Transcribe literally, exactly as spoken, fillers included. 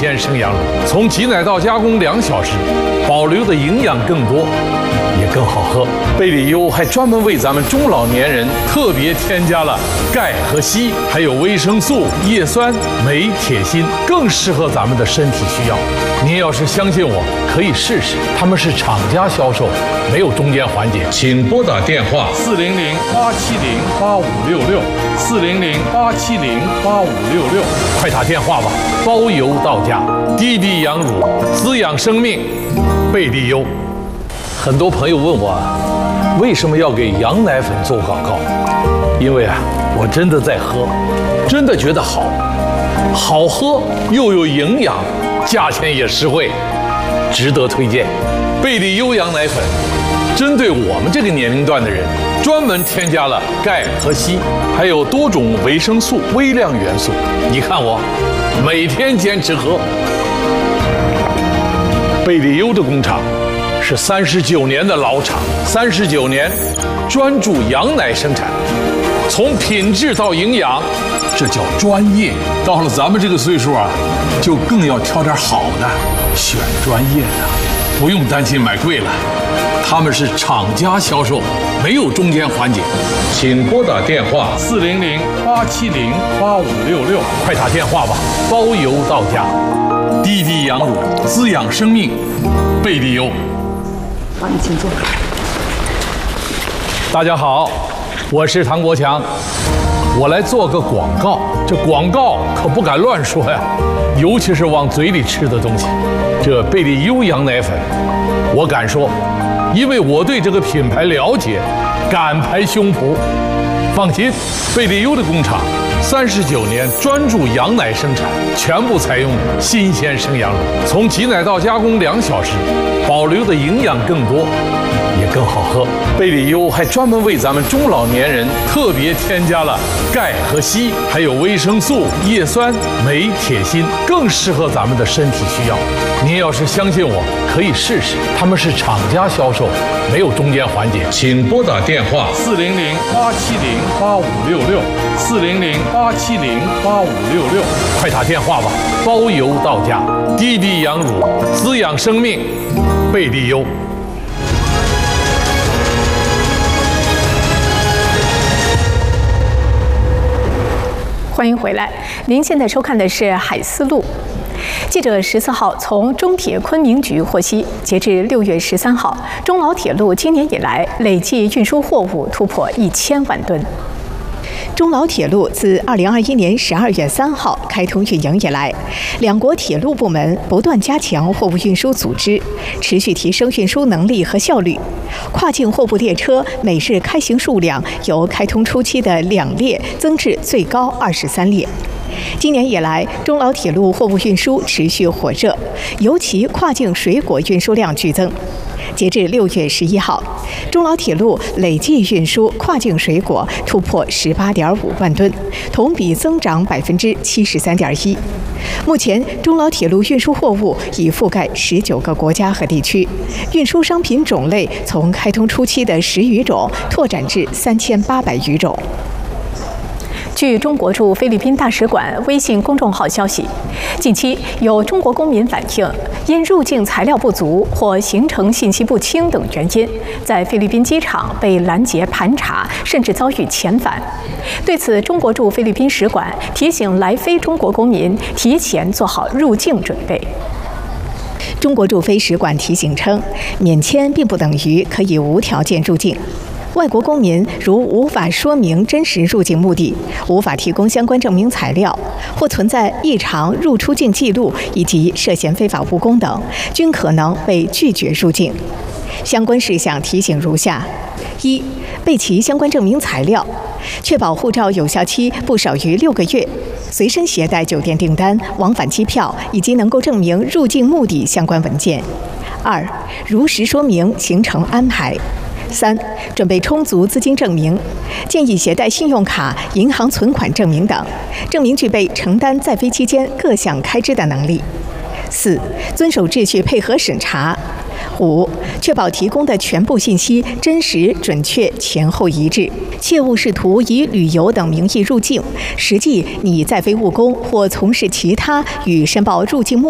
鲜生羊乳，从挤奶到加工两小时，保留的营养更多，也更好喝。贝里优还专门为咱们中老年人特别添加了钙和硒，还有维生素、叶酸、镁、铁、锌，更适合咱们的身体需要。您要是相信我，可以试试。他们是厂家销售，没有中间环节。请拨打电话四零零八七零八五六六四零零八七零八五六六，快打电话吧，包邮到家。滴滴羊乳，滋养生命，贝利优。很多朋友问我，为什么要给羊奶粉做广告？因为啊，我真的在喝，真的觉得好，好喝又有营养，价钱也实惠，值得推荐。贝利优羊奶粉针对我们这个年龄段的人，专门添加了钙和硒，还有多种维生素、微量元素。你看我每天坚持喝。贝利优的工厂是三十九年的老厂，三十九年专注羊奶生产，从品质到营养，这叫专业。到了咱们这个岁数啊，就更要挑点好的，选专业的，不用担心买贵了。他们是厂家销售，没有中间环节。请拨打电话四零零八七零八五六六，快打电话吧，包邮到家。滴滴羊乳，滋养生命，贝利优。 好，你请坐。 大家好，我是唐国强，我来做个广告。这广告可不敢乱说呀，尤其是往嘴里吃的东西。这贝利优羊奶粉，我敢说，因为我对这个品牌了解，敢拍胸脯。放心，贝利优的工厂三十九年专注羊奶生产，全部采用新鲜生羊乳，从挤奶到加工两小时，保留的营养更多，也更好喝。贝利优还专门为咱们中老年人特别添加了钙和硒，还有维生素、叶酸、镁、铁、锌，更适合咱们的身体需要。您要是相信我，可以试试。他们是厂家销售，没有中间环节。请拨打电话四零零八七零八五六六四零零八七零八五六六，快打电话吧，包邮到家。滴滴羊乳，滋养生命，贝利优。 欢迎回来，您现在收看的是海丝路。记者十四号从中铁昆明局获悉，截至六月十三号，中老铁路今年以来累计运输货物突破一千万吨。中老铁路自二零二一年十二月三号开通运营以来，两国铁路部门不断加强货物运输组织，持续提升运输能力和效率。跨境货物列车每日开行数量由开通初期的两列增至最高二十三列。今年以来，中老铁路货物运输持续火热，尤其跨境水果运输量剧增。截至六月十一号，中老铁路累计运输跨境水果突破十八点五万吨，同比增长百分之七十三点一。目前，中老铁路运输货物已覆盖十九个国家和地区，运输商品种类从开通初期的十余种拓展至三千八百余种。据中国驻菲律宾大使馆微信公众号消息，近期有中国公民反映，因入境材料不足或行程信息不清等原因，在菲律宾机场被拦截盘查，甚至遭遇遣返。对此，中国驻菲律宾使馆提醒来菲中国公民提前做好入境准备。中国驻菲使馆提醒称，免签并不等于可以无条件入境。外国公民如无法说明真实入境目的，无法提供相关证明材料，或存在异常入出境记录以及涉嫌非法务工等，均可能被拒绝入境。相关事项提醒如下：一、备齐相关证明材料，确保护照有效期不少于六个月，随身携带酒店订单、往返机票以及能够证明入境目的相关文件。二、如实说明行程安排。三、准备充足资金证明，建议携带信用卡、银行存款证明等，证明具备承担在菲期间各项开支的能力。四、遵守秩序，配合审查。五、确保提供的全部信息真实、准确、前后一致，切勿试图以旅游等名义入境，实际拟在菲务工或从事其他与申报入境目